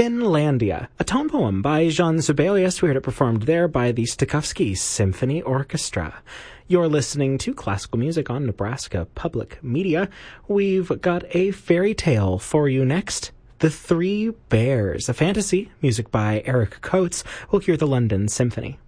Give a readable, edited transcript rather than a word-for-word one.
Finlandia, a tone poem by Jean Sibelius. We heard it performed there by the Stokowski Symphony Orchestra. You're listening to classical music on Nebraska Public Media. We've got a fairy tale for you next. The Three Bears, a fantasy, music by Eric Coates. We'll hear the London Symphony.